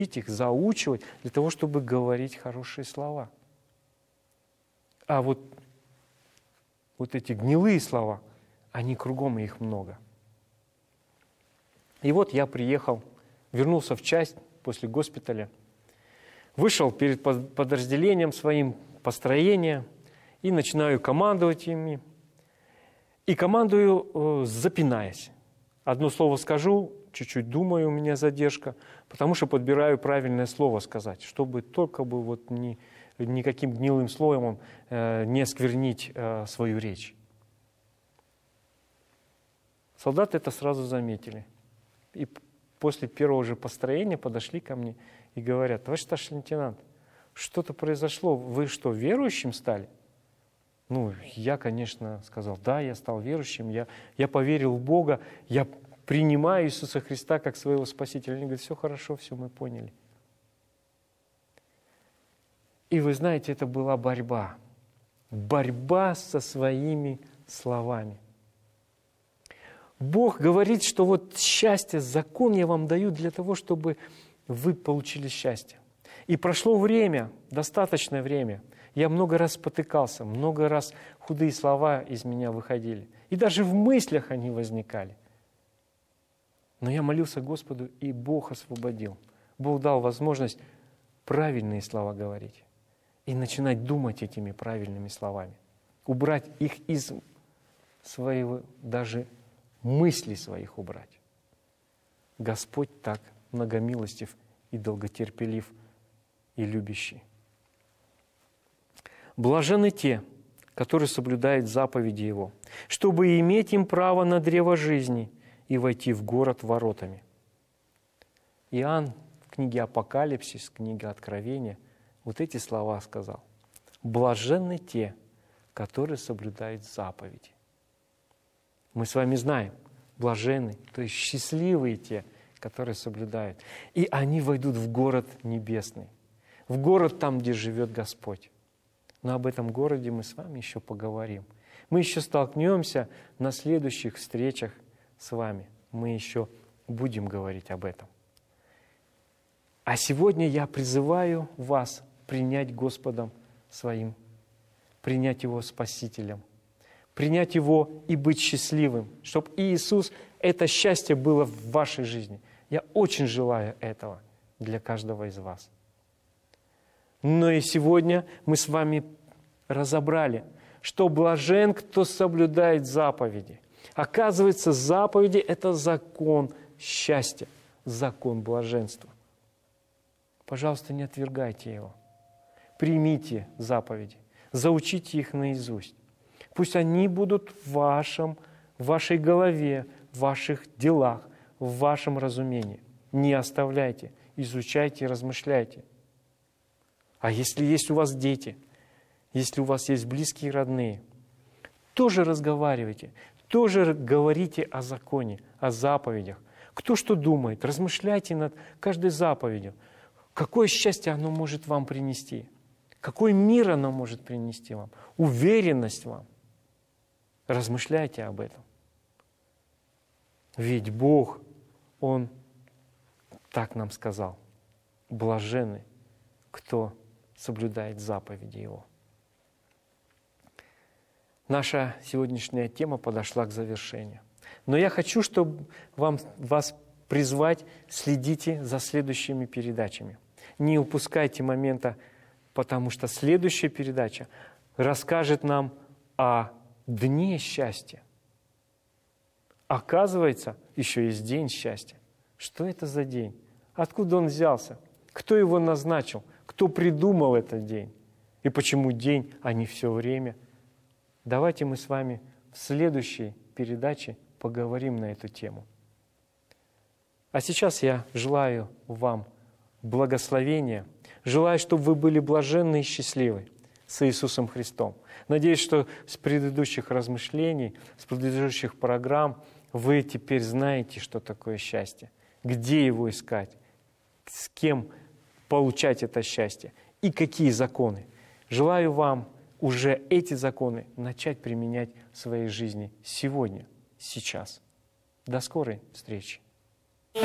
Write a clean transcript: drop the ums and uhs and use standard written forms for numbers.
их, заучивать для того, чтобы говорить хорошие слова. А вот эти гнилые слова, они кругом, и их много. И вот я приехал, вернулся в часть после госпиталя, вышел перед подразделением своим построения и начинаю командовать ими. И командую, запинаясь. Одно слово скажу, чуть-чуть думаю, у меня задержка, потому что подбираю правильное слово сказать, чтобы только бы вот никаким гнилым словом не осквернить свою речь. Солдаты это сразу заметили. И после первого же построения подошли ко мне и говорят: товарищ старший лейтенант, что-то произошло, вы что, верующим стали? Ну, я, конечно, сказал: да, я стал верующим, я поверил в Бога, я принимаю Иисуса Христа как своего Спасителя. Они говорят: все хорошо, все мы поняли. И вы знаете, это была борьба. Борьба со своими словами. Бог говорит, что вот счастье, закон я вам даю для того, чтобы вы получили счастье. И прошло время, достаточное время. Я много раз спотыкался, много раз худые слова из меня выходили. И даже в мыслях они возникали. Но я молился Господу, и Бог освободил. Бог дал возможность правильные слова говорить. И начинать думать этими правильными словами. Убрать их из своего, даже мыслей своих убрать. Господь так многомилостив и долготерпелив и любящий. Блаженны те, которые соблюдают заповеди Его, чтобы иметь им право на древо жизни и войти в город воротами. Иоанн в книге Апокалипсис, книге Откровения, вот эти слова сказал: блаженны те, которые соблюдают заповеди. Мы с вами знаем, блаженны, то есть счастливые те, которые соблюдают. И они войдут в город небесный, в город там, где живет Господь. Но об этом городе мы с вами еще поговорим. Мы еще столкнемся на следующих встречах с вами. Мы еще будем говорить об этом. А сегодня я призываю вас принять Господом своим, принять Его Спасителем, принять Его и быть счастливым, чтобы Иисус, это счастье было в вашей жизни. Я очень желаю этого для каждого из вас. Но и сегодня мы с вами разобрали, что блажен, кто соблюдает заповеди. Оказывается, заповеди – это закон счастья, закон блаженства. Пожалуйста, не отвергайте его. Примите заповеди, заучите их наизусть. Пусть они будут в вашей голове, в ваших делах, в вашем разумении. Не оставляйте, изучайте и размышляйте. А если есть у вас дети, если у вас есть близкие и родные, тоже разговаривайте, тоже говорите о законе, о заповедях. Кто что думает, размышляйте над каждой заповедью. Какое счастье оно может вам принести? Какой мир оно может принести вам? Уверенность вам. Размышляйте об этом. Ведь Бог, Он так нам сказал: блаженны, кто соблюдает заповеди Его. Наша сегодняшняя тема подошла к завершению. Но я хочу, чтобы вас призвать, следите за следующими передачами. Не упускайте момента, потому что следующая передача расскажет нам о дне счастья. Оказывается, еще есть день счастья. Что это за день? Откуда он взялся? Кто его назначил? Кто придумал этот день? И почему день, а не все время? Давайте мы с вами в следующей передаче поговорим на эту тему. А сейчас я желаю вам благословения, желаю, чтобы вы были блаженны и счастливы с Иисусом Христом. Надеюсь, что с предыдущих размышлений, с предыдущих программ вы теперь знаете, что такое счастье, где его искать, с кем получать это счастье и какие законы. Желаю вам уже эти законы начать применять в своей жизни сегодня, сейчас. До скорой встречи!